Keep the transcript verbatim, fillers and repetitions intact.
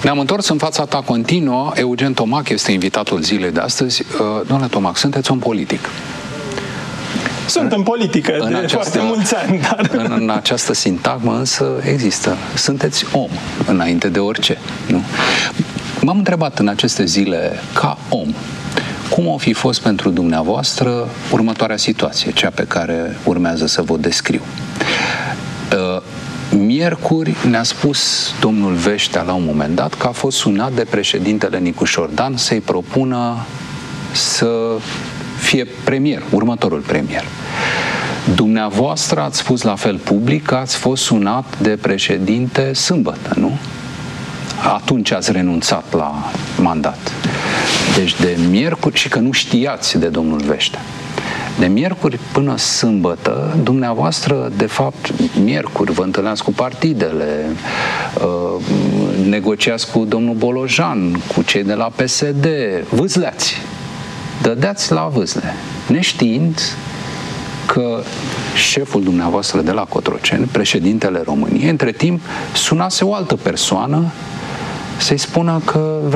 Ne-am întors în fața ta continuă. Eugen Tomac este invitatul zilei de astăzi. Domnule Tomac, sunteți om politic. Sunt în politică în de această, foarte mulți ani. Dar... În, în această sintagmă însă există. Sunteți om înainte de orice. Nu? M-am întrebat în aceste zile, ca om, cum o fi fost pentru dumneavoastră următoarea situație, cea pe care urmează să vă descriu. Miercuri ne-a spus domnul Veștea la un moment dat că a fost sunat de președintele Nicu Șordan să-i propună să fie premier, următorul premier. Dumneavoastră ați spus la fel public că ați fost sunat de președinte sâmbătă, nu? Atunci ați renunțat la mandat. Deci de miercuri, și că nu știați de domnul Veștea. De miercuri până sâmbătă, dumneavoastră, de fapt, miercuri vă întâlneați cu partidele, uh, negociați cu domnul Bolojan, cu cei de la P S D, vâzleați. Dădeați la vâzle, neștiind că șeful dumneavoastră de la Cotroceni, președintele României, între timp sunase o altă persoană să-i spună că